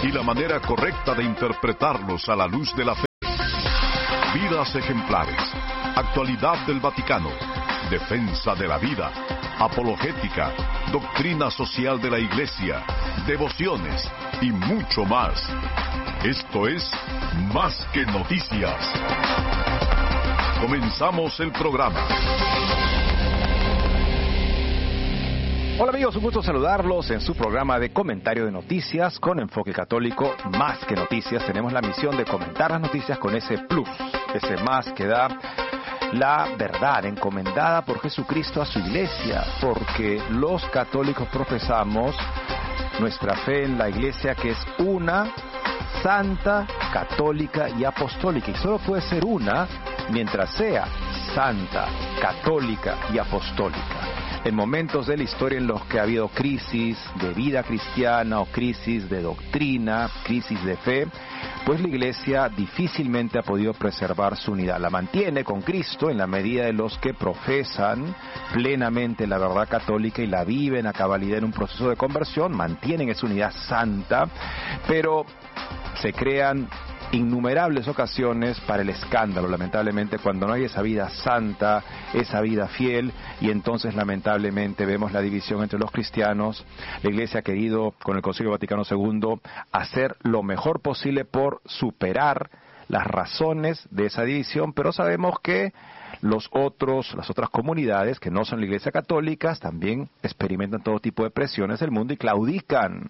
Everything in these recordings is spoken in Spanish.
y la manera correcta de interpretarlos a la luz de la fe. Vidas ejemplares, actualidad del Vaticano, defensa de la vida, apologética, doctrina social de la Iglesia, devociones y mucho más. Esto es Más que Noticias. Comenzamos el programa. Hola amigos, un gusto saludarlos en su programa de comentario de noticias con enfoque católico. Más que Noticias, tenemos la misión de comentar las noticias con ese plus, ese más que da la verdad encomendada por Jesucristo a su iglesia, porque los católicos profesamos nuestra fe en la iglesia, que es una, santa, católica y apostólica, y solo puede ser una mientras sea santa, católica y apostólica. En momentos de la historia en los que ha habido crisis de vida cristiana o crisis de doctrina, crisis de fe, pues la Iglesia difícilmente ha podido preservar su unidad. La mantiene con Cristo en la medida de los que profesan plenamente la verdad católica y la viven a cabalidad en un proceso de conversión, mantienen esa unidad santa, pero se crean innumerables ocasiones para el escándalo, lamentablemente, cuando no hay esa vida santa, esa vida fiel, y entonces lamentablemente vemos la división entre los cristianos. La Iglesia ha querido, con el Concilio Vaticano II, hacer lo mejor posible por superar las razones de esa división, pero sabemos que las otras comunidades que no son la Iglesia católica también experimentan todo tipo de presiones del mundo y claudican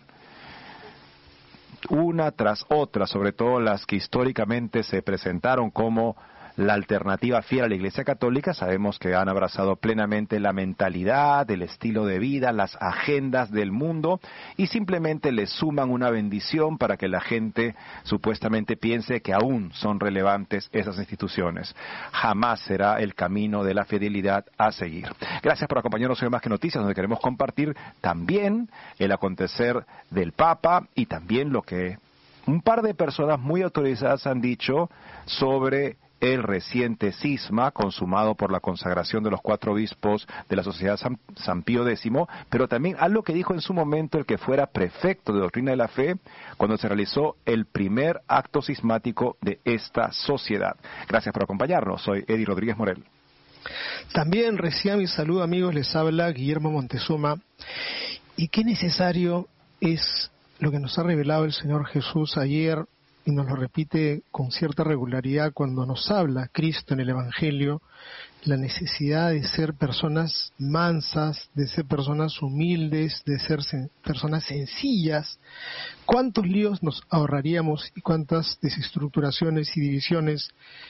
una tras otra, sobre todo las que históricamente se presentaron como la alternativa fiel a la Iglesia católica. Sabemos que han abrazado plenamente la mentalidad, el estilo de vida, las agendas del mundo, y simplemente le suman una bendición para que la gente supuestamente piense que aún son relevantes esas instituciones. Jamás será el camino de la fidelidad a seguir. Gracias por acompañarnos hoy en Más que Noticias, donde queremos compartir también el acontecer del Papa y también lo que un par de personas muy autorizadas han dicho sobre el reciente cisma consumado por la consagración de los 4 obispos de la Sociedad San Pío X, pero también algo que dijo en su momento el que fuera prefecto de Doctrina de la Fe cuando se realizó el primer acto cismático de esta sociedad. Gracias por acompañarnos. Soy Eddie Rodríguez Morel. También reciban mi saludo, amigos, les habla Guillermo Montezuma. Y qué necesario es lo que nos ha revelado el Señor Jesús ayer, y nos lo repite con cierta regularidad cuando nos habla Cristo en el Evangelio, la necesidad de ser personas mansas, de ser personas humildes, de ser personas sencillas. ¿Cuántos líos nos ahorraríamos y cuántas desestructuraciones y divisiones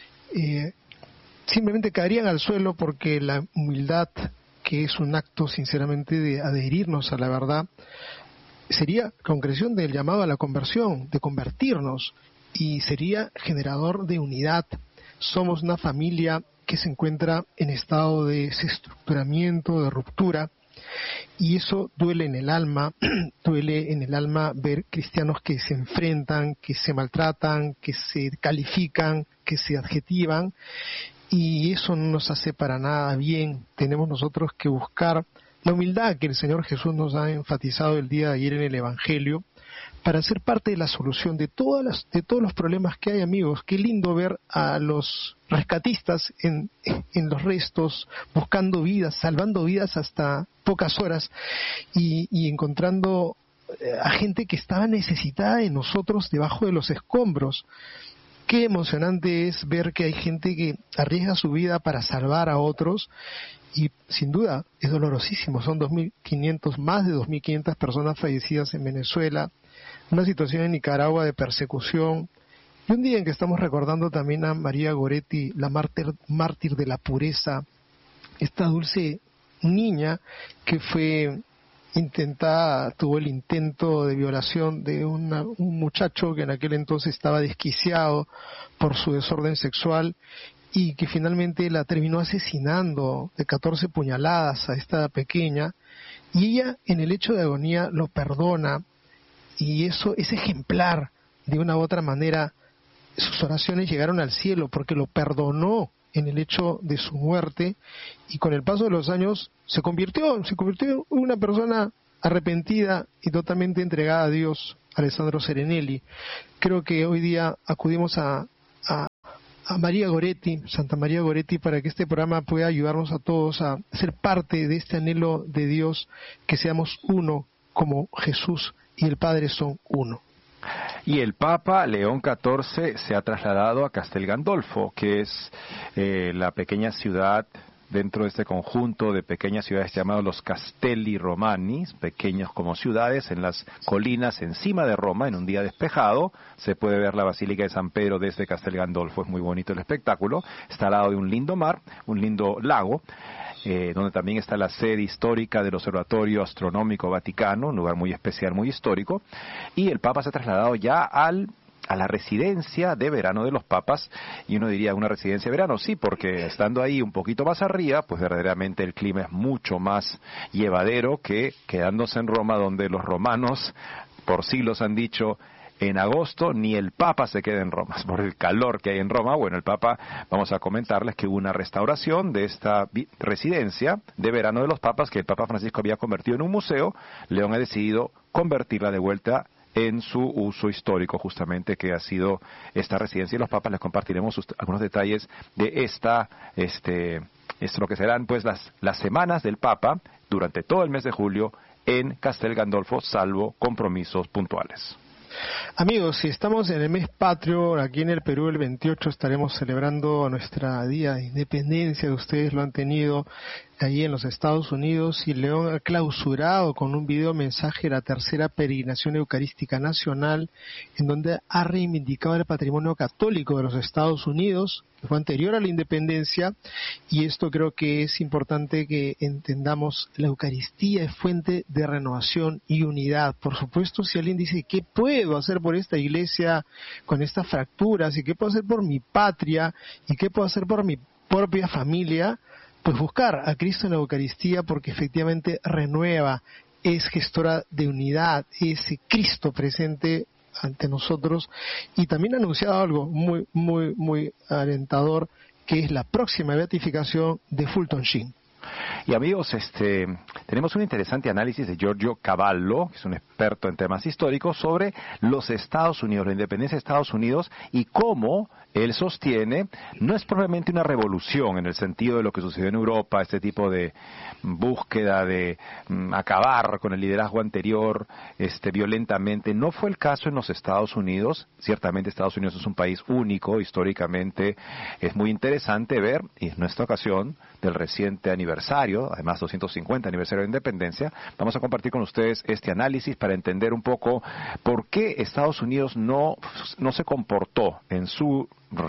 simplemente caerían al suelo, porque la humildad, que es un acto sinceramente de adherirnos a la verdad, sería concreción del llamado a la conversión, de convertirnos, y sería generador de unidad. Somos una familia que se encuentra en estado de desestructuramiento, de ruptura, y eso duele en el alma. Duele en el alma ver cristianos que se enfrentan, que se maltratan, que se califican, que se adjetivan, y eso no nos hace para nada bien. Tenemos nosotros que buscar la humildad que el Señor Jesús nos ha enfatizado el día de ayer en el Evangelio, para ser parte de la solución de todos los problemas que hay, amigos. Qué lindo ver a los rescatistas en los restos, buscando vidas, salvando vidas hasta pocas horas, y encontrando a gente que estaba necesitada de nosotros debajo de los escombros. Qué emocionante es ver que hay gente que arriesga su vida para salvar a otros, y sin duda es dolorosísimo. Son más de 2.500 personas fallecidas en Venezuela, una situación en Nicaragua de persecución, y un día en que estamos recordando también a María Goretti, la mártir de la pureza, esta dulce niña que tuvo el intento de violación de un muchacho que en aquel entonces estaba desquiciado por su desorden sexual, y que finalmente la terminó asesinando de 14 puñaladas a esta pequeña, y ella en el hecho de agonía lo perdona, y eso es ejemplar. De una u otra manera sus oraciones llegaron al cielo porque lo perdonó en el hecho de su muerte, y con el paso de los años se convirtió en una persona arrepentida y totalmente entregada a Dios. Alessandro Serenelli. Creo que hoy día acudimos a María Goretti, Santa María Goretti, para que este programa pueda ayudarnos a todos a ser parte de este anhelo de Dios, que seamos uno como Jesús y el Padre son uno. Y el Papa León XIV se ha trasladado a Castel Gandolfo, que es la pequeña ciudad dentro de este conjunto de pequeñas ciudades llamados los Castelli Romani, pequeños como ciudades en las colinas encima de Roma. En un día despejado se puede ver la Basílica de San Pedro desde Castel Gandolfo. Es muy bonito el espectáculo. Está al lado de un lindo mar, un lindo lago, donde también está la sede histórica del Observatorio Astronómico Vaticano, un lugar muy especial, muy histórico. Y el Papa se ha trasladado ya a la residencia de verano de los papas, y uno diría una residencia de verano, sí, porque estando ahí un poquito más arriba, pues verdaderamente el clima es mucho más llevadero que quedándose en Roma, donde los romanos por siglos han dicho: en agosto ni el Papa se queda en Roma, por el calor que hay en Roma. Bueno, el Papa, vamos a comentarles que hubo una restauración de esta residencia de verano de los papas, que el Papa Francisco había convertido en un museo. León ha decidido convertirla de vuelta en su uso histórico, justamente, que ha sido esta residencia de los papas. Les compartiremos algunos detalles de esto lo que serán pues las semanas del Papa durante todo el mes de julio en Castel Gandolfo, salvo compromisos puntuales. Amigos, si estamos en el mes patrio, aquí en el Perú el 28 estaremos celebrando nuestra Día de Independencia. Ustedes lo han tenido allí en los Estados Unidos, y León ha clausurado con un video mensaje la tercera peregrinación eucarística nacional, en donde ha reivindicado el patrimonio católico de los Estados Unidos, que fue anterior a la independencia, y esto creo que es importante que entendamos. La Eucaristía es fuente de renovación y unidad. Por supuesto, si alguien dice: ¿qué puedo hacer por esta iglesia con estas fracturas? ¿Y qué puedo hacer por mi patria? ¿Y qué puedo hacer por mi propia familia? Pues buscar a Cristo en la Eucaristía, porque efectivamente renueva, es gestora de unidad, es Cristo presente ante nosotros. Y también ha anunciado algo muy, muy, muy alentador, que es la próxima beatificación de Fulton Sheen. Y amigos, tenemos un interesante análisis de Giorgio Cavallo, que es un experto en temas históricos, sobre los Estados Unidos, la independencia de Estados Unidos, y cómo él sostiene no es probablemente una revolución en el sentido de lo que sucedió en Europa, este tipo de búsqueda de acabar con el liderazgo anterior violentamente. No fue el caso en los Estados Unidos. Ciertamente Estados Unidos es un país único históricamente. Es muy interesante ver, y en nuestra ocasión del reciente aniversario, además 250 aniversario de independencia, vamos a compartir con ustedes este análisis para entender un poco por qué Estados Unidos no se comportó en su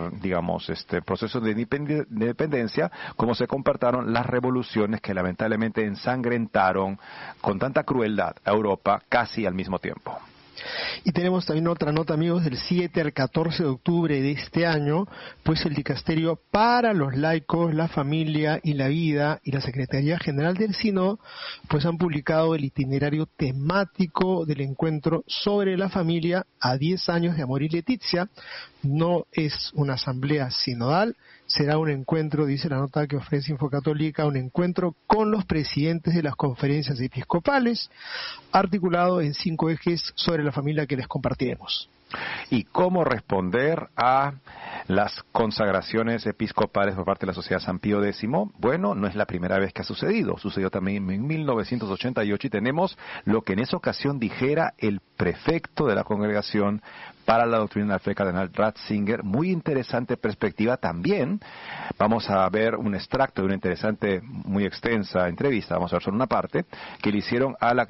proceso de independencia como se comportaron las revoluciones que lamentablemente ensangrentaron con tanta crueldad a Europa casi al mismo tiempo. Y tenemos también otra nota, amigos, del 7 al 14 de octubre de este año, pues el Dicasterio para los Laicos, la Familia y la Vida y la Secretaría General del Sínodo pues han publicado el itinerario temático del encuentro sobre la familia a 10 años de Amor y Leticia. No es una asamblea sinodal, será un encuentro, dice la nota que ofrece Infocatólica, un encuentro con los presidentes de las conferencias episcopales, articulado en 5 ejes sobre la familia que les compartiremos. ¿Y cómo responder a las consagraciones episcopales por parte de la Sociedad San Pío X? Bueno, no es la primera vez que ha sucedido. Sucedió también en 1988 y tenemos lo que en esa ocasión dijera el prefecto de la Congregación para la Doctrina de la Fe, cardenal Ratzinger. Muy interesante perspectiva también. Vamos a ver un extracto de una interesante, muy extensa entrevista, vamos a ver solo una parte, que le hicieron al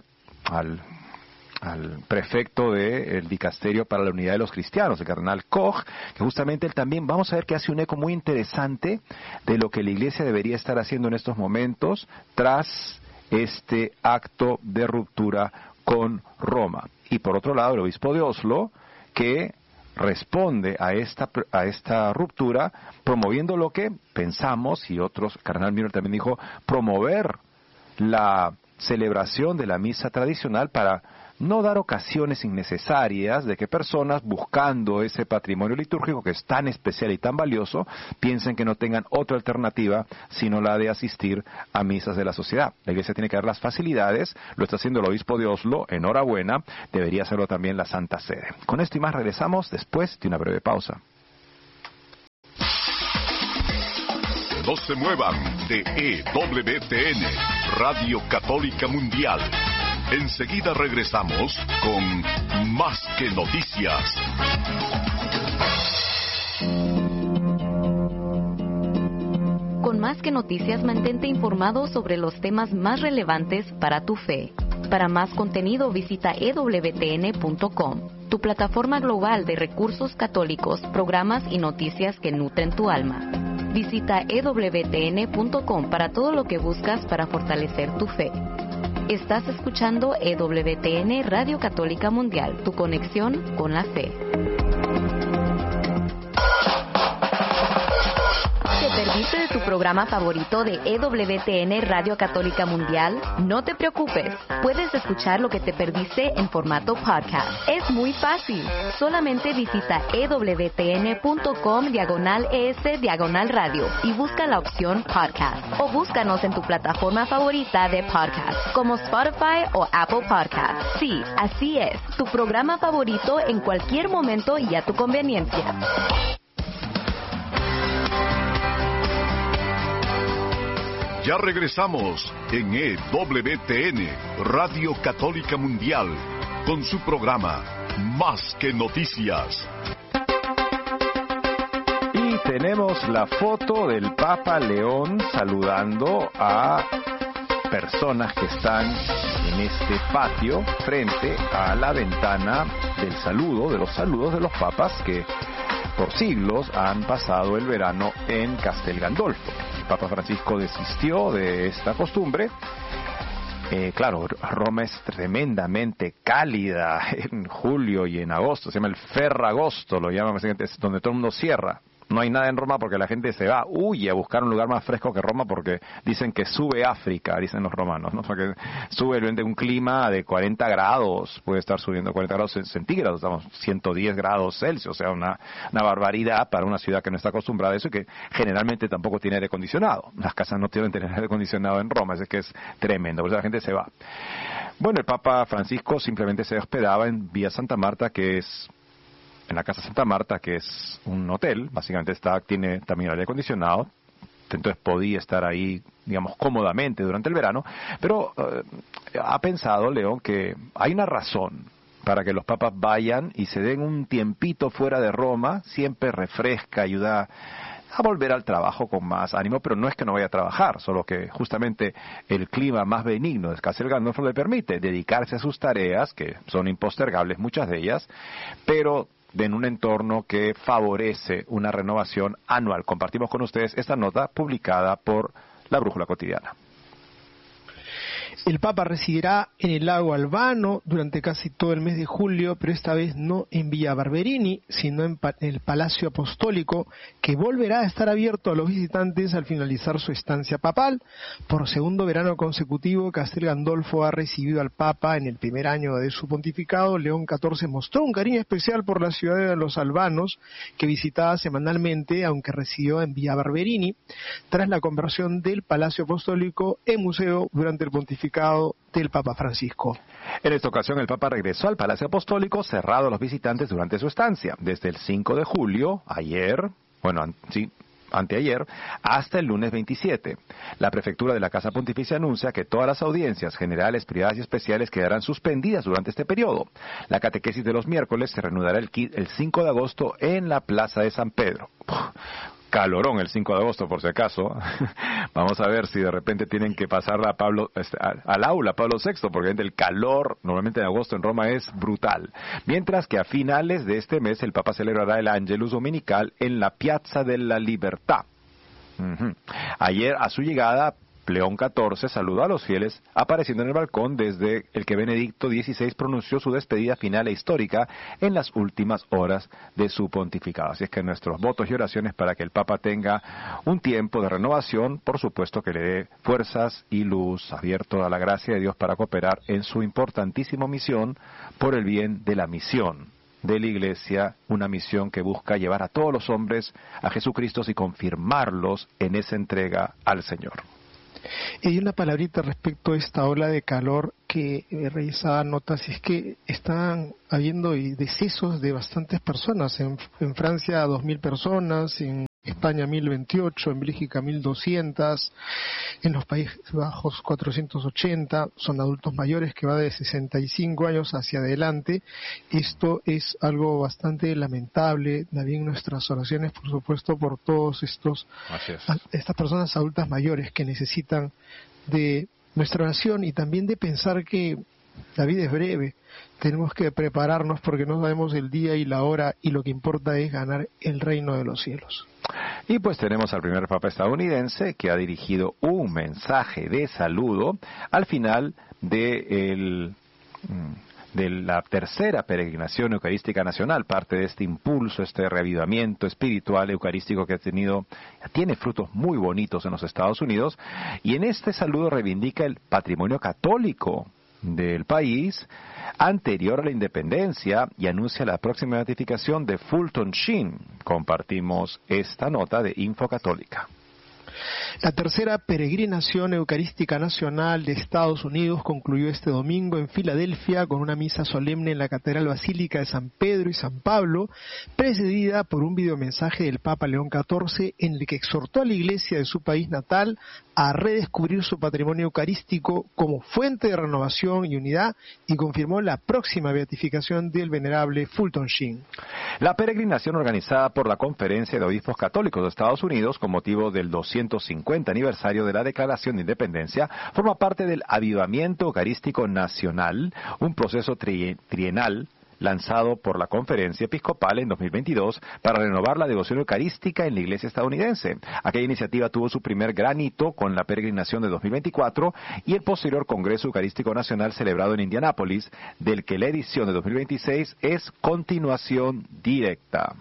prefecto del Dicasterio para la Unidad de los Cristianos, el cardenal Koch, que justamente él también, vamos a ver que hace un eco muy interesante de lo que la Iglesia debería estar haciendo en estos momentos tras este acto de ruptura con Roma. Y por otro lado, el obispo de Oslo, que responde a esta ruptura promoviendo lo que pensamos, y otros, cardenal Müller también dijo, promover la celebración de la misa tradicional para no dar ocasiones innecesarias de que personas buscando ese patrimonio litúrgico que es tan especial y tan valioso piensen que no tengan otra alternativa sino la de asistir a misas de la sociedad. La Iglesia tiene que dar las facilidades, lo está haciendo el obispo de Oslo, enhorabuena, debería hacerlo también la Santa Sede. Con esto y más regresamos después de una breve pausa. No se muevan de EWTN, Radio Católica Mundial. Enseguida regresamos con Más que Noticias. Con Más que Noticias, mantente informado sobre los temas más relevantes para tu fe. Para más contenido, visita EWTN.com, tu plataforma global de recursos católicos, programas y noticias que nutren tu alma. Visita EWTN.com para todo lo que buscas para fortalecer tu fe. Estás escuchando EWTN Radio Católica Mundial, tu conexión con la fe. ¿Te perdiste de tu programa favorito de EWTN Radio Católica Mundial? No te preocupes, puedes escuchar lo que te perdiste en formato podcast. Es muy fácil, solamente visita EWTN.com/ES/radio y busca la opción podcast. O búscanos en tu plataforma favorita de podcast, como Spotify o Apple Podcast. Sí, así es, tu programa favorito en cualquier momento y a tu conveniencia. Ya regresamos en EWTN, Radio Católica Mundial, con su programa Más que Noticias. Y tenemos la foto del Papa León saludando a personas que están en este patio frente a la ventana del saludo, de los saludos de los papas que por siglos han pasado el verano en Castel Gandolfo. El Papa Francisco desistió de esta costumbre. Claro, Roma es tremendamente cálida en julio y en agosto, se llama el Ferragosto, lo llaman, es donde todo el mundo cierra. No hay nada en Roma porque la gente se va, huye a buscar un lugar más fresco que Roma porque dicen que sube África, dicen los romanos, ¿no? O sea, que sube de un clima de 40 grados, puede estar subiendo 40 grados centígrados, estamos 110 grados Celsius, o sea, una barbaridad para una ciudad que no está acostumbrada a eso y que generalmente tampoco tiene aire acondicionado. Las casas no tienen aire acondicionado en Roma, es que es tremendo, por eso la gente se va. Bueno, el Papa Francisco simplemente se hospedaba en Vía Santa Marta, que es en la Casa Santa Marta, que es un hotel, básicamente tiene también aire acondicionado, entonces podía estar ahí, digamos, cómodamente durante el verano, pero ha pensado León que hay una razón para que los papas vayan y se den un tiempito fuera de Roma, siempre refresca, ayuda a volver al trabajo con más ánimo, pero no es que no vaya a trabajar, solo que justamente el clima más benigno de Castel Gandolfo le permite dedicarse a sus tareas, que son impostergables muchas de ellas, pero en un entorno que favorece una renovación anual. Compartimos con ustedes esta nota publicada por La Brújula Cotidiana. El Papa residirá en el lago Albano durante casi todo el mes de julio, pero esta vez no en Villa Barberini, sino en el Palacio Apostólico, que volverá a estar abierto a los visitantes al finalizar su estancia papal. Por segundo verano consecutivo, Castel Gandolfo ha recibido al Papa en el primer año de su pontificado. León XIV mostró un cariño especial por la ciudad de los albanos, que visitaba semanalmente, aunque residió en Villa Barberini, tras la conversión del Palacio Apostólico en museo durante el pontificado del Papa Francisco. En esta ocasión el Papa regresó al Palacio Apostólico cerrado a los visitantes durante su estancia, desde el 5 de julio, anteayer, hasta el lunes 27. La prefectura de la Casa Pontificia anuncia que todas las audiencias generales, privadas y especiales quedarán suspendidas durante este periodo. La catequesis de los miércoles se reanudará el 5 de agosto en la Plaza de San Pedro. Calorón el 5 de agosto, por si acaso. Vamos a ver si de repente tienen que pasarla al aula Pablo VI, porque el calor normalmente en agosto en Roma es brutal. Mientras que a finales de este mes el Papa celebrará el Angelus Dominical en la Piazza della Libertà. Ayer, a su llegada, León XIV saludó a los fieles apareciendo en el balcón desde el que Benedicto XVI pronunció su despedida final e histórica en las últimas horas de su pontificado. Así es que nuestros votos y oraciones para que el Papa tenga un tiempo de renovación, por supuesto que le dé fuerzas y luz, abierto a la gracia de Dios para cooperar en su importantísima misión por el bien de la misión de la Iglesia, una misión que busca llevar a todos los hombres a Jesucristo y confirmarlos en esa entrega al Señor. Y hay una palabrita respecto a esta ola de calor que revisaba notas, y es que están habiendo decesos de bastantes personas. En Francia 2.000 personas, en España 1.028, en Bélgica 1.200, en los Países Bajos 480, son adultos mayores que va de 65 años hacia adelante. Esto es algo bastante lamentable. También nuestras oraciones, por supuesto, por todos estas personas adultas mayores que necesitan de nuestra oración, y también de pensar que la vida es breve. Tenemos que prepararnos porque no sabemos el día y la hora, y lo que importa es ganar el reino de los cielos. Y pues tenemos al primer Papa estadounidense que ha dirigido un mensaje de saludo al final de la tercera peregrinación eucarística nacional, parte de este impulso, este reavivamiento espiritual eucarístico que tiene frutos muy bonitos en los Estados Unidos, y en este saludo reivindica el patrimonio católico del país anterior a la independencia y anuncia la próxima beatificación de Fulton Sheen. Compartimos esta nota de Info Católica. La tercera peregrinación eucarística nacional de Estados Unidos concluyó este domingo en Filadelfia con una misa solemne en la Catedral Basílica de San Pedro y San Pablo, precedida por un videomensaje del Papa León XIV en el que exhortó a la Iglesia de su país natal a redescubrir su patrimonio eucarístico como fuente de renovación y unidad, y confirmó la próxima beatificación del venerable Fulton Sheen. La peregrinación organizada por la Conferencia de Obispos Católicos de Estados Unidos con motivo del 250 aniversario de la Declaración de Independencia forma parte del Avivamiento Eucarístico Nacional, un proceso trienal lanzado por la Conferencia Episcopal en 2022 para renovar la devoción eucarística en la Iglesia estadounidense. Aquella iniciativa tuvo su primer gran hito con la peregrinación de 2024 y el posterior Congreso Eucarístico Nacional celebrado en Indianápolis, del que la edición de 2026 es continuación directa.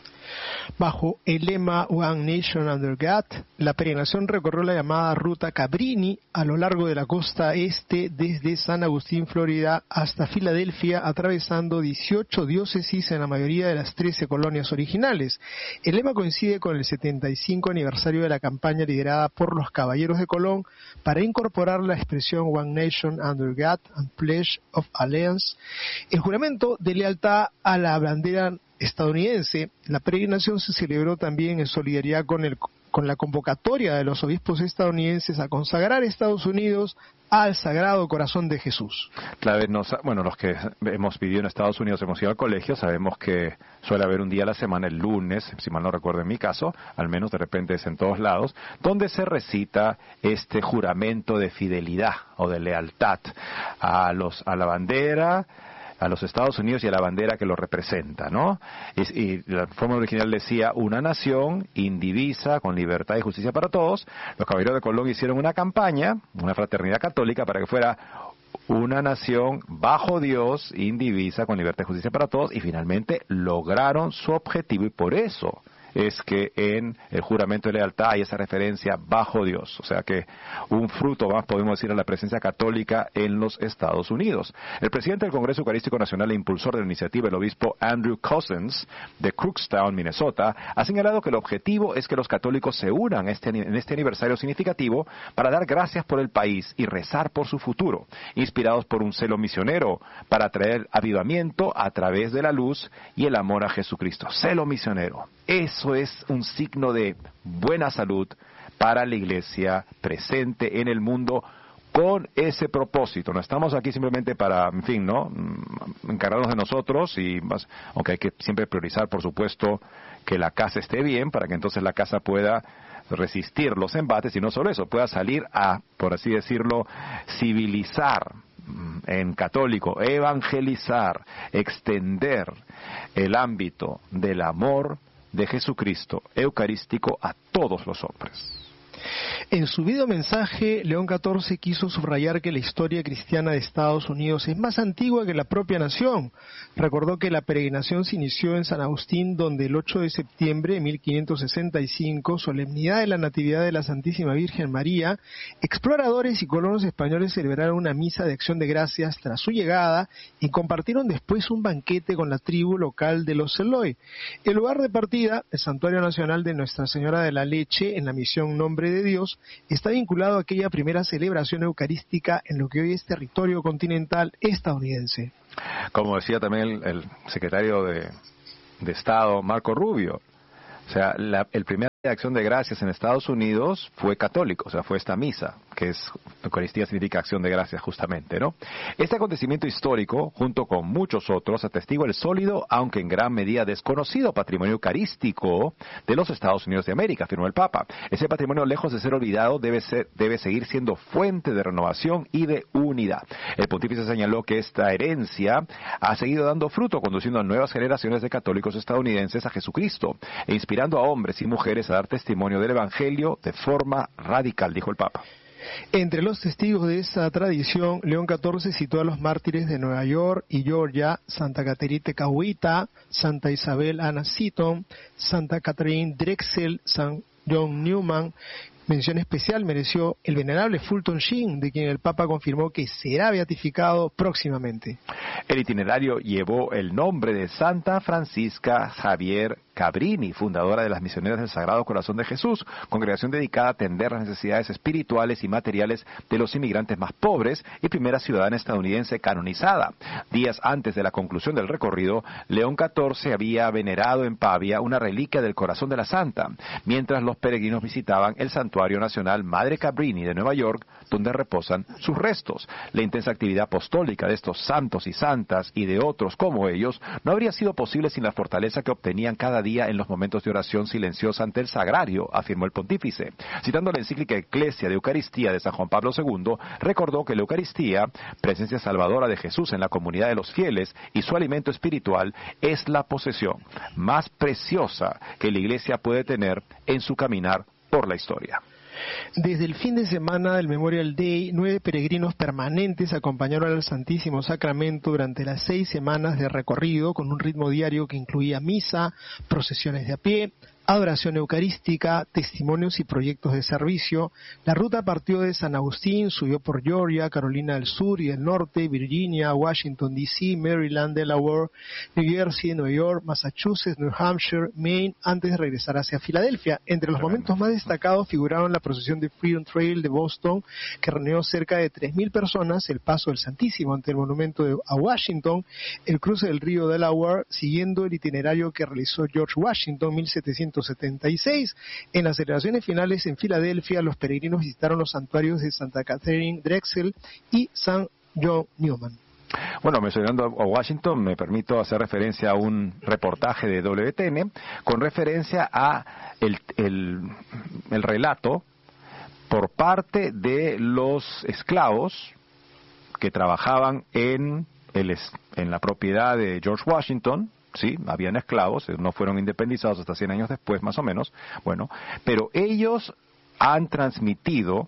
Bajo el lema One Nation Under God, la peregrinación recorrió la llamada Ruta Cabrini a lo largo de la costa este desde San Agustín, Florida, hasta Filadelfia, atravesando 18 diócesis en la mayoría de las 13 colonias originales. El lema coincide con el 75 aniversario de la campaña liderada por los Caballeros de Colón para incorporar la expresión One Nation Under God and Pledge of Allegiance, el juramento de lealtad a la bandera estadounidense. La peregrinación se celebró también en solidaridad con la convocatoria de los obispos estadounidenses a consagrar Estados Unidos al Sagrado Corazón de Jesús. Los que hemos vivido en Estados Unidos, hemos ido al colegio, sabemos que suele haber un día a la semana, el lunes, si mal no recuerdo en mi caso, al menos de repente es en todos lados, donde se recita este juramento de fidelidad o de lealtad a la bandera, a los Estados Unidos y a la bandera que lo representa, ¿no? Y la forma original decía una nación indivisa, con libertad y justicia para todos. Los Caballeros de Colón hicieron una campaña, una fraternidad católica, para que fuera una nación bajo Dios, indivisa, con libertad y justicia para todos, y finalmente lograron su objetivo, y por eso es que en el juramento de lealtad hay esa referencia bajo Dios. O sea que un fruto más, podemos decir, a la presencia católica en los Estados Unidos. El presidente del Congreso Eucarístico Nacional e impulsor de la iniciativa, el obispo Andrew Cousins, de Crookstown, Minnesota, ha señalado que el objetivo es que los católicos se unan en este aniversario significativo para dar gracias por el país y rezar por su futuro, inspirados por un celo misionero para traer avivamiento a través de la luz y el amor a Jesucristo. Celo misionero. Eso es un signo de buena salud para la Iglesia presente en el mundo con ese propósito. No estamos aquí simplemente para, encargarnos de nosotros, y más, aunque hay que siempre priorizar, por supuesto, que la casa esté bien para que entonces la casa pueda resistir los embates, y no solo eso, pueda salir a, por así decirlo, civilizar, en católico, evangelizar, extender el ámbito del amor de Jesucristo eucarístico a todos los hombres. En su video mensaje, León XIV quiso subrayar que la historia cristiana de Estados Unidos es más antigua que la propia nación. Recordó que la peregrinación se inició en San Agustín, donde el 8 de septiembre de 1565, solemnidad de la Natividad de la Santísima Virgen María, exploradores y colonos españoles celebraron una misa de acción de gracias tras su llegada y compartieron después un banquete con la tribu local de los Eloy. El lugar de partida, el Santuario Nacional de Nuestra Señora de la Leche, en la misión Nombre de Dios, está vinculado a aquella primera celebración eucarística en lo que hoy es territorio continental estadounidense. Como decía también el secretario de Estado, Marco Rubio, o sea, el primer de acción de gracias en Estados Unidos fue católico, o sea, fue esta misa, que es, Eucaristía significa acción de gracias justamente, ¿no? Este acontecimiento histórico, junto con muchos otros, atestigua el sólido, aunque en gran medida desconocido patrimonio eucarístico de los Estados Unidos de América, afirmó el Papa. Ese patrimonio, lejos de ser olvidado, debe seguir siendo fuente de renovación y de unidad. El pontífice señaló que esta herencia ha seguido dando fruto, conduciendo a nuevas generaciones de católicos estadounidenses a Jesucristo, e inspirando a hombres y mujeres a dar testimonio del Evangelio de forma radical, dijo el Papa. Entre los testigos de esa tradición, León XIV citó a los mártires de Nueva York y Georgia, Santa Catherine Tekakwitha, Santa Isabel Anna Seton, Santa Catherine Drexel, San John Newman. Mención especial mereció el venerable Fulton Sheen, de quien el Papa confirmó que será beatificado próximamente. El itinerario llevó el nombre de Santa Francisca Javier Cabrini, fundadora de las Misioneras del Sagrado Corazón de Jesús, congregación dedicada a atender las necesidades espirituales y materiales de los inmigrantes más pobres y primera ciudadana estadounidense canonizada. Días antes de la conclusión del recorrido, León XIV había venerado en Pavia una reliquia del corazón de la santa, mientras los peregrinos visitaban el Santuario Nacional Madre Cabrini de Nueva York, donde reposan sus restos. La intensa actividad apostólica de estos santos y santas y de otros como ellos no habría sido posible sin la fortaleza que obtenían cada día en los momentos de oración silenciosa ante el sagrario, afirmó el pontífice. Citando la encíclica Ecclesia de Eucaristía de San Juan Pablo II, recordó que la Eucaristía, presencia salvadora de Jesús en la comunidad de los fieles y su alimento espiritual, es la posesión más preciosa que la Iglesia puede tener en su caminar por la historia. Desde el fin de semana del Memorial Day, 9 peregrinos permanentes acompañaron al Santísimo Sacramento durante las 6 semanas de recorrido, con un ritmo diario que incluía misa, procesiones de a pie, adoración eucarística, testimonios y proyectos de servicio. La ruta partió de San Agustín, subió por Georgia, Carolina del Sur y del Norte, Virginia, Washington D.C., Maryland, Delaware, New Jersey, Nueva York, Massachusetts, New Hampshire, Maine, antes de regresar hacia Filadelfia. Entre los momentos más destacados figuraron la procesión de Freedom Trail de Boston, que reunió cerca de 3.000 personas, el paso del Santísimo ante el monumento a Washington, el cruce del río Delaware, siguiendo el itinerario que realizó George Washington, 1776. En las celebraciones finales en Filadelfia, los peregrinos visitaron los santuarios de Santa Catherine Drexel y San John Newman. Bueno, mencionando a Washington, me permito hacer referencia a un reportaje de WTN con referencia a el relato por parte de los esclavos que trabajaban en la propiedad de George Washington. Sí, habían esclavos, no fueron independizados hasta 100 años después, más o menos. Bueno, pero ellos han transmitido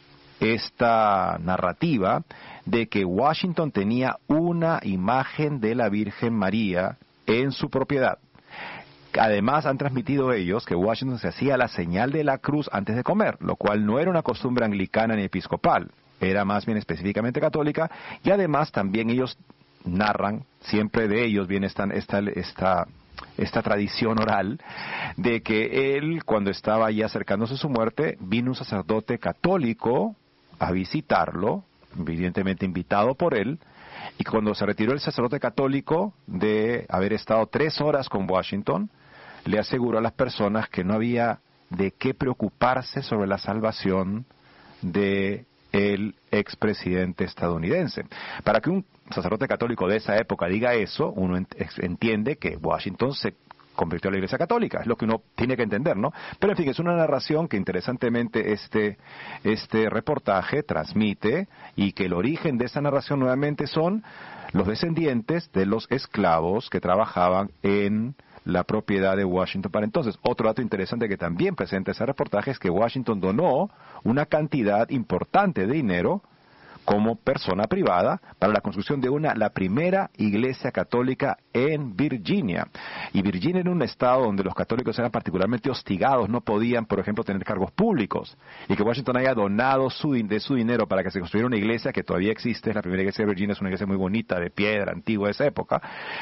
esta narrativa de que Washington tenía una imagen de la Virgen María en su propiedad. Además, han transmitido ellos que Washington se hacía la señal de la cruz antes de comer, lo cual no era una costumbre anglicana ni episcopal, era más bien específicamente católica, y además también ellos narran, siempre de ellos viene esta tradición oral, de que él, cuando estaba ya acercándose a su muerte, vino un sacerdote católico a visitarlo, evidentemente invitado por él, y cuando se retiró el sacerdote católico de haber estado 3 horas con Washington, le aseguró a las personas que no había de qué preocuparse sobre la salvación de el expresidente estadounidense. Para que un sacerdote católico de esa época diga eso, uno entiende que Washington se convirtió a la Iglesia Católica, es lo que uno tiene que entender, ¿no? Pero en fin, es una narración que interesantemente este reportaje transmite, y que el origen de esa narración nuevamente son los descendientes de los esclavos que trabajaban en la propiedad de Washington para entonces. Otro dato interesante que también presenta ese reportaje es que Washington donó una cantidad importante de dinero como persona privada para la construcción de la primera iglesia católica en Virginia. Y Virginia era un estado donde los católicos eran particularmente hostigados, no podían, por ejemplo, tener cargos públicos. Y que Washington haya donado de su dinero para que se construyera una iglesia que todavía existe, es la primera iglesia de Virginia, es una iglesia muy bonita, de piedra, antigua de esa época,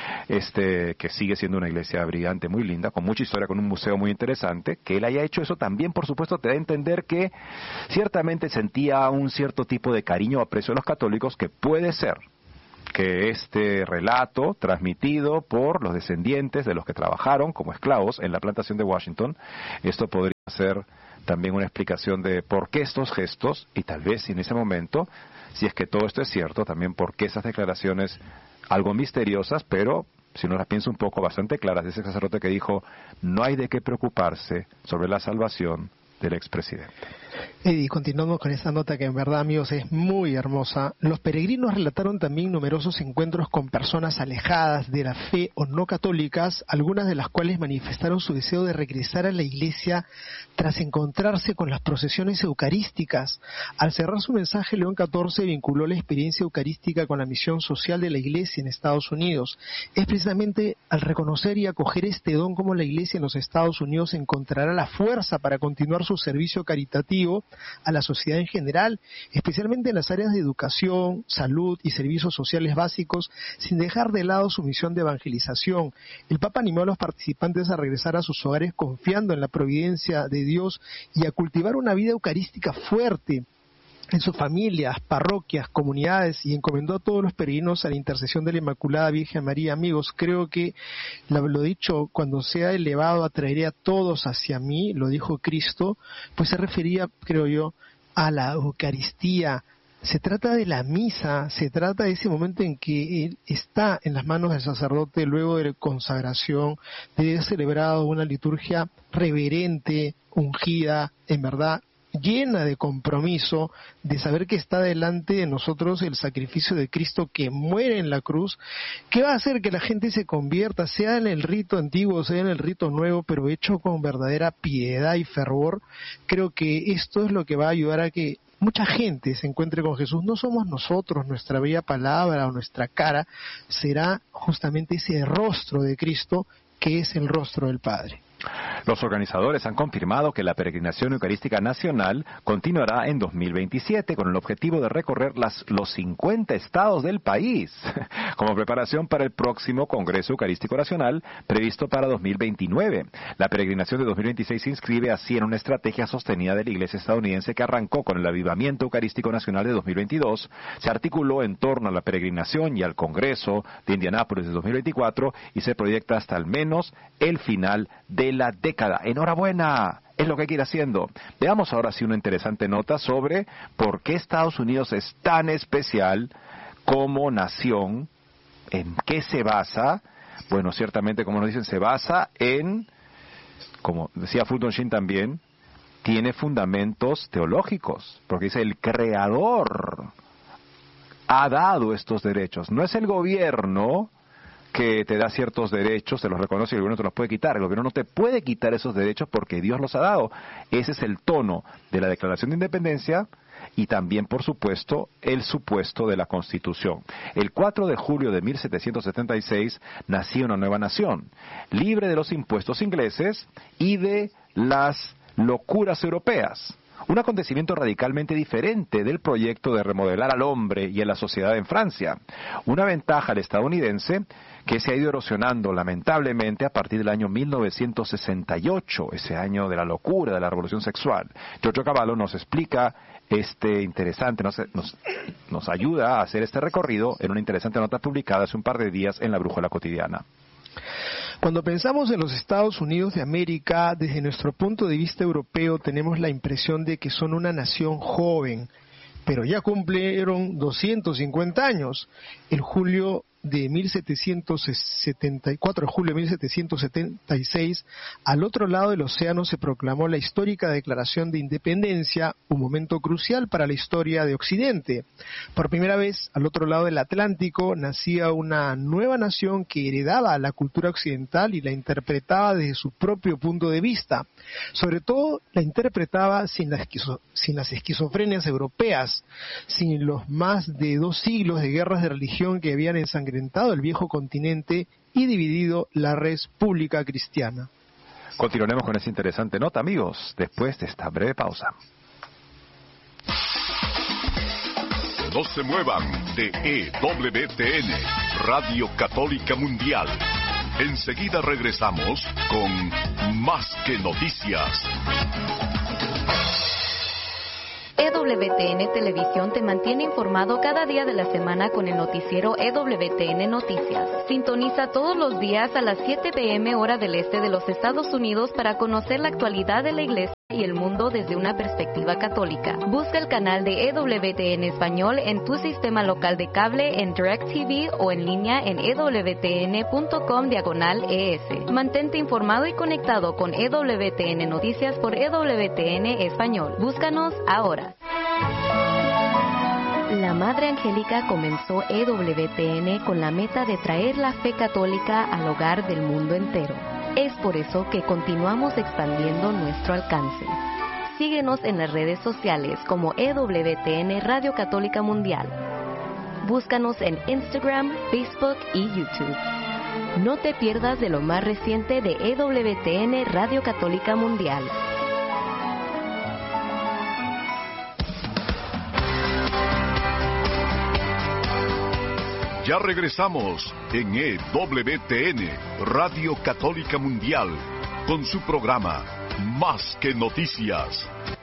que sigue siendo una iglesia brillante, muy linda, con mucha historia, con un museo muy interesante. Que él haya hecho eso también, por supuesto, te da a entender que ciertamente sentía un cierto tipo de cariño a precio de los católicos, que puede ser que este relato transmitido por los descendientes de los que trabajaron como esclavos en la plantación de Washington, esto podría ser también una explicación de por qué estos gestos, y tal vez en ese momento, si es que todo esto es cierto, también por qué esas declaraciones algo misteriosas, pero si uno las piensa un poco, bastante claras, de ese sacerdote que dijo: no hay de qué preocuparse sobre la salvación del expresidente. Eddie, continuamos con esta nota que en verdad, amigos, es muy hermosa. Los peregrinos relataron también numerosos encuentros con personas alejadas de la fe o no católicas, algunas de las cuales manifestaron su deseo de regresar a la iglesia tras encontrarse con las procesiones eucarísticas. Al cerrar su mensaje, León XIV vinculó la experiencia eucarística con la misión social de la iglesia en Estados Unidos. Es precisamente al reconocer y acoger este don como la iglesia en los Estados Unidos encontrará la fuerza para continuar su servicio caritativo a la sociedad en general, especialmente en las áreas de educación, salud y servicios sociales básicos, sin dejar de lado su misión de evangelización. El Papa animó a los participantes a regresar a sus hogares confiando en la providencia de Dios y a cultivar una vida eucarística fuerte en sus familias, parroquias, comunidades, y encomendó a todos los peregrinos a la intercesión de la Inmaculada Virgen María. Amigos, creo que lo dicho, cuando sea elevado atraeré a todos hacia mí, lo dijo Cristo, pues se refería, creo yo, a la Eucaristía. Se trata de la misa, se trata de ese momento en que él está en las manos del sacerdote luego de la consagración, de haber celebrado una liturgia reverente, ungida, en verdad, llena de compromiso, de saber que está delante de nosotros el sacrificio de Cristo que muere en la cruz, que va a hacer que la gente se convierta, sea en el rito antiguo, sea en el rito nuevo, pero hecho con verdadera piedad y fervor. Creo que esto es lo que va a ayudar a que mucha gente se encuentre con Jesús. No somos nosotros, nuestra bella palabra o nuestra cara, será justamente ese rostro de Cristo que es el rostro del Padre. Los organizadores han confirmado que la peregrinación eucarística nacional continuará en 2027 con el objetivo de recorrer los 50 estados del país como preparación para el próximo Congreso Eucarístico Nacional previsto para 2029. La peregrinación de 2026 se inscribe así en una estrategia sostenida de la Iglesia estadounidense que arrancó con el Avivamiento Eucarístico Nacional de 2022, se articuló en torno a la peregrinación y al Congreso de Indianápolis de 2024 y se proyecta hasta al menos el final de la década. ¡Enhorabuena! Es lo que hay que ir haciendo. Veamos ahora sí una interesante nota sobre por qué Estados Unidos es tan especial como nación. ¿En qué se basa? Bueno, ciertamente, como nos dicen, se basa en, como decía Fulton Sheen también, tiene fundamentos teológicos, porque dice el Creador ha dado estos derechos. No es el gobierno que te da ciertos derechos, te los reconoce y el gobierno te los puede quitar. El gobierno no te puede quitar esos derechos porque Dios los ha dado. Ese es el tono de la Declaración de Independencia y también, por supuesto, el supuesto de la Constitución. El 4 de julio de 1776 nació una nueva nación, libre de los impuestos ingleses y de las locuras europeas. Un acontecimiento radicalmente diferente del proyecto de remodelar al hombre y a la sociedad en Francia. Una ventaja al estadounidense que se ha ido erosionando lamentablemente a partir del año 1968, ese año de la locura, de la revolución sexual. Giorgio Cavallo nos explica nos ayuda a hacer este recorrido en una interesante nota publicada hace un par de días en La Brújula Cotidiana. Cuando pensamos en los Estados Unidos de América, desde nuestro punto de vista europeo, tenemos la impresión de que son una nación joven, pero ya cumplieron 250 años. El julio de 4 de julio de 1776, al otro lado del océano se proclamó la histórica Declaración de Independencia, un momento crucial para la historia de Occidente. Por primera vez, al otro lado del Atlántico, nacía una nueva nación que heredaba la cultura occidental y la interpretaba desde su propio punto de vista. Sobre todo, la interpretaba sin las esquizofrenias europeas, sin los más de 2 siglos de guerras de religión que habían ensangrentado el viejo continente y dividido la red pública cristiana. Continuaremos con esa interesante nota, amigos, después de esta breve pausa. No se muevan de EWTN, Radio Católica Mundial. Enseguida regresamos con Más que Noticias. EWTN Televisión te mantiene informado cada día de la semana con el noticiero EWTN Noticias. Sintoniza todos los días a las 7 p.m. hora del este de los Estados Unidos para conocer la actualidad de la Iglesia y el mundo desde una perspectiva católica. Busca el canal de EWTN Español en tu sistema local de cable, en DirecTV o en línea en ewtn.com/ES. Mantente informado y conectado con EWTN Noticias por EWTN Español. Búscanos ahora. La Madre Angélica comenzó EWTN con la meta de traer la fe católica al hogar del mundo entero. Es por eso que continuamos expandiendo nuestro alcance. Síguenos en las redes sociales como EWTN Radio Católica Mundial. Búscanos en Instagram, Facebook y YouTube. No te pierdas de lo más reciente de EWTN Radio Católica Mundial. Ya regresamos en EWTN, Radio Católica Mundial, con su programa Más que Noticias.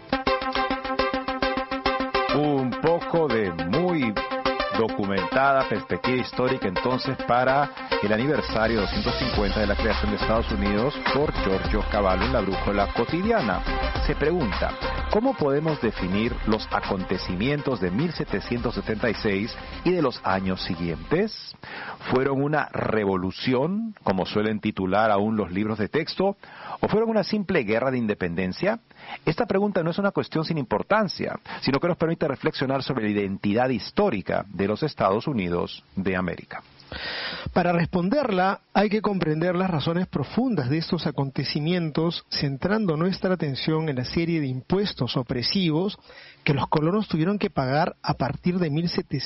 Un poco de muy documentada perspectiva histórica entonces para el aniversario 250 de la creación de Estados Unidos por Giorgio Cavallo en la Brújula Cotidiana. Se pregunta, ¿cómo podemos definir los acontecimientos de 1776 y de los años siguientes? ¿Fueron una revolución, como suelen titular aún los libros de texto, o fueron una simple guerra de independencia? Esta pregunta no es una cuestión sin importancia, sino que nos permite reflexionar sobre la identidad histórica de los Estados Unidos de América. Para responderla, hay que comprender las razones profundas de estos acontecimientos, centrando nuestra atención en la serie de impuestos opresivos que los colonos tuvieron que pagar a partir de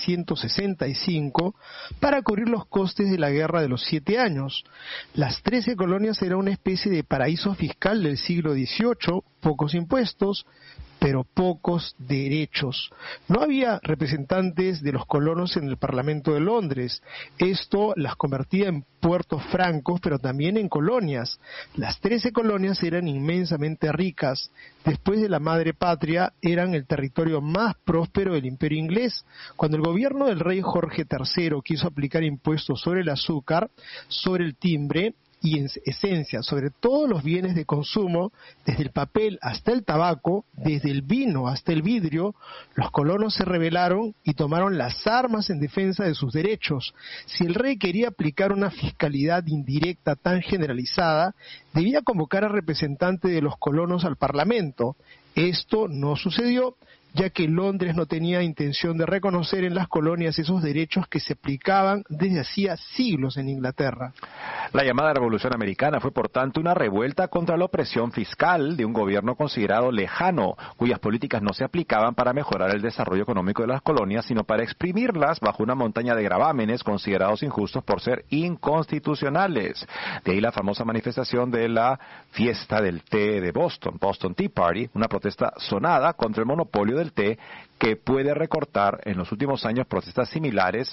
1765 para cubrir los costes de la Guerra de los 7 Años. Las 13 colonias eran una especie de paraíso fiscal del siglo XVIII, pocos impuestos, pero pocos derechos. No había representantes de los colonos en el Parlamento de Londres. Esto las convertía en puertos francos, pero también en colonias. Las 13 colonias eran inmensamente ricas. Después de la madre patria, eran el territorio más próspero del Imperio inglés. Cuando el gobierno del rey Jorge III quiso aplicar impuestos sobre el azúcar, sobre el timbre, y en esencia sobre todos los bienes de consumo, desde el papel hasta el tabaco, desde el vino hasta el vidrio, los colonos se rebelaron y tomaron las armas en defensa de sus derechos. Si el rey quería aplicar una fiscalidad indirecta tan generalizada, debía convocar a representantes de los colonos al Parlamento. Esto no sucedió, ya que Londres no tenía intención de reconocer en las colonias esos derechos que se aplicaban desde hacía siglos en Inglaterra. La llamada Revolución Americana fue, por tanto, una revuelta contra la opresión fiscal de un gobierno considerado lejano, cuyas políticas no se aplicaban para mejorar el desarrollo económico de las colonias, sino para exprimirlas bajo una montaña de gravámenes considerados injustos por ser inconstitucionales. De ahí la famosa manifestación de la fiesta del té de Boston, Boston Tea Party, una protesta sonada contra el monopolio del té, que puede recordar en los últimos años protestas similares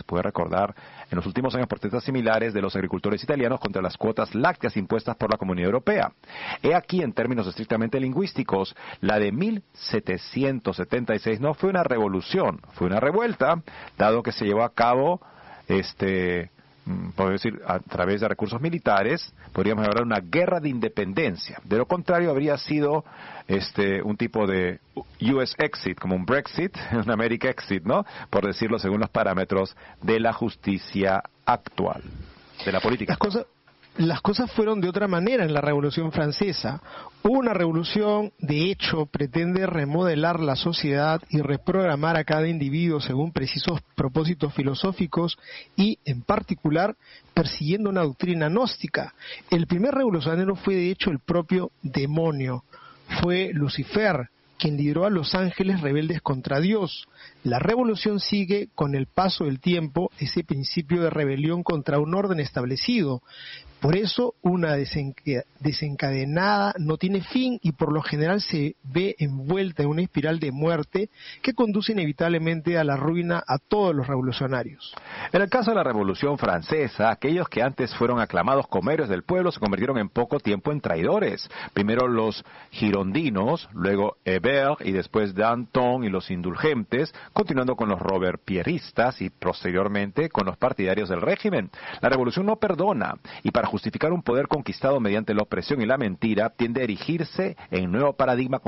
de los agricultores italianos contra las cuotas lácteas impuestas por la Comunidad Europea. He aquí, en términos estrictamente lingüísticos, la de 1776 no fue una revolución, fue una revuelta, dado que se llevó a cabo podemos decir, a través de recursos militares, podríamos hablar de una guerra de independencia. De lo contrario, habría sido un tipo de US exit, como un Brexit, un America exit, ¿no? Por decirlo según los parámetros de la justicia actual, de la política. Las cosas fueron de otra manera en la Revolución Francesa. Una revolución, de hecho, pretende remodelar la sociedad y reprogramar a cada individuo según precisos propósitos filosóficos y, en particular, persiguiendo una doctrina gnóstica. El primer revolucionario fue, de hecho, el propio demonio. Fue Lucifer, quien lideró a los ángeles rebeldes contra Dios. La revolución sigue, con el paso del tiempo, ese principio de rebelión contra un orden establecido. Por eso, una desencadenada no tiene fin y por lo general se ve envuelta en una espiral de muerte que conduce inevitablemente a la ruina a todos los revolucionarios. En el caso de la Revolución Francesa, aquellos que antes fueron aclamados como héroes del pueblo se convirtieron en poco tiempo en traidores. Primero los girondinos, luego Hébert y después Danton y los indulgentes, continuando con los robespierristas y posteriormente con los partidarios del régimen. La revolución no perdona y para justificar un poder conquistado mediante la opresión y la mentira tiende a erigirse en nuevo paradigma